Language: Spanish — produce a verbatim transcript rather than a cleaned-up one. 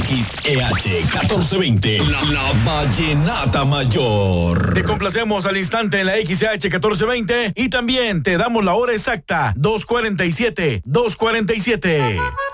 X E H catorce veinte, la, la vallenata mayor. Te complacemos al instante en la X E H catorce veinte y también te damos la hora exacta, dos cuarenta y siete, dos cuarenta y siete.